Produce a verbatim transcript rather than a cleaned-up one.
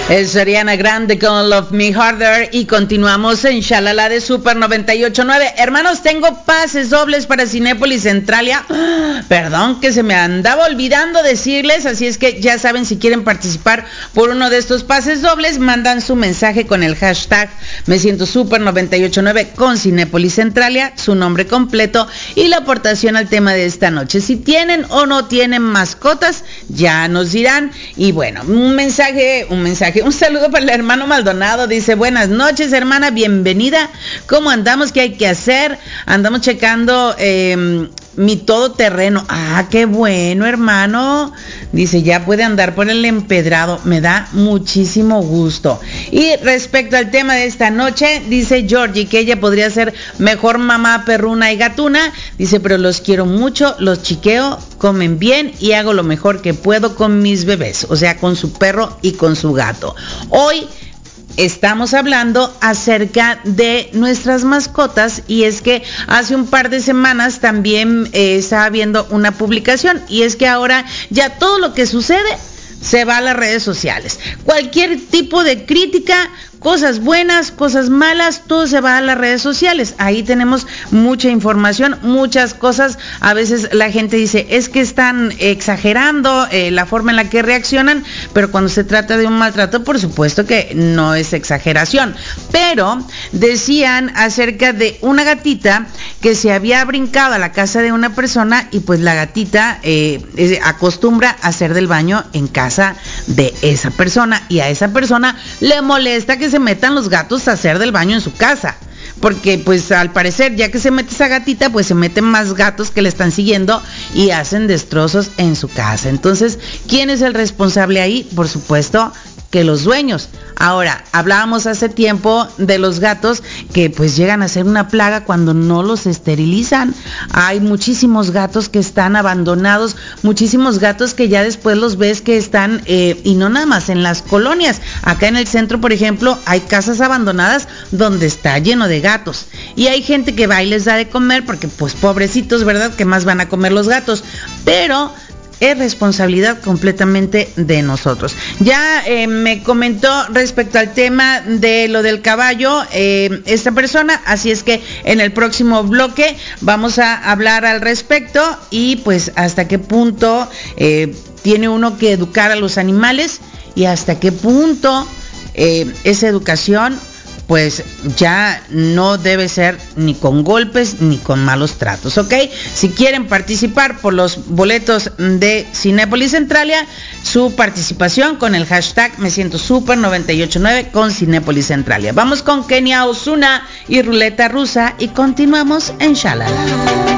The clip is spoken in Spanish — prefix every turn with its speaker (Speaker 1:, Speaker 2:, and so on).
Speaker 1: Es Ariana Grande con Love Me Harder y continuamos en Shalala de Super noventa y ocho punto nueve. Hermanos, tengo pases dobles para Cinépolis Centralia. Perdón que se me andaba olvidando decirles, así es que ya saben, si quieren participar por uno de estos pases dobles, mandan su mensaje con el hashtag Me Siento Super noventa y ocho punto nueve con Cinépolis Centralia, su nombre completo y la aportación al tema de esta noche. Si tienen o no tienen mascotas, ya nos dirán. Y bueno, un mensaje, un mensaje, un saludo para el hermano Maldonado. Dice: buenas noches, hermana, bienvenida. ¿Cómo andamos? ¿Qué hay que hacer? Andamos checando eh, mi todoterreno. Ah, qué bueno, hermano. Dice, ya puede andar por el empedrado. Me da muchísimo gusto. Y respecto al tema de esta noche, dice Georgie que ella podría ser mejor mamá perruna y gatuna. Dice, pero los quiero mucho, los chiqueo, comen bien y hago lo mejor que puedo con mis bebés. O sea, con su perro y con su gato. Hoy estamos hablando acerca de nuestras mascotas, y es que hace un par de semanas también eh, estaba viendo una publicación, y es que ahora ya todo lo que sucede se va a las redes sociales. Cualquier tipo de crítica, cosas buenas, cosas malas, todo se va a las redes sociales. Ahí tenemos mucha información, muchas cosas. A veces la gente dice, es que están exagerando eh, la forma en la que reaccionan, pero cuando se trata de un maltrato, por supuesto que no es exageración. Pero decían acerca de una gatita que se había brincado a la casa de una persona, y pues la gatita eh, eh, acostumbra a hacer del baño en casa de esa persona, y a esa persona le molesta que se metan los gatos a hacer del baño en su casa, porque pues al parecer ya que se mete esa gatita, pues se meten más gatos que le están siguiendo y hacen destrozos en su casa. Entonces, ¿quién es el responsable ahí? Por supuesto que los dueños. Ahora, hablábamos hace tiempo de los gatos que pues llegan a ser una plaga cuando no los esterilizan. Hay muchísimos gatos que están abandonados, muchísimos gatos que ya después los ves que están, eh, y no nada más en las colonias. Acá en el centro, por ejemplo, hay casas abandonadas donde está lleno de gatos. Y hay gente que va y les da de comer porque pues pobrecitos, ¿verdad? ¿Qué más van a comer los gatos? Pero es responsabilidad completamente de nosotros. Ya eh, me comentó respecto al tema de lo del caballo eh, esta persona, así es que en el próximo bloque vamos a hablar al respecto, y pues hasta qué punto eh, tiene uno que educar a los animales, y hasta qué punto eh, esa educación pues ya no debe ser ni con golpes ni con malos tratos, ¿ok? Si quieren participar por los boletos de Cinépolis Centralia, su participación con el hashtag Me Siento Super noventa y ocho punto nueve con Cinépolis Centralia. Vamos con Kenia Ozuna y Ruleta Rusa y continuamos en Shalala.